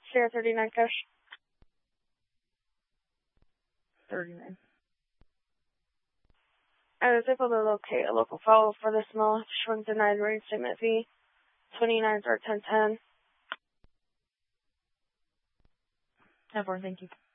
Sierra 39 cash. 39. I was able to locate a local follow for this mill. Showing denied reinstatement fee. 29 or 1010. 10-4, thank you.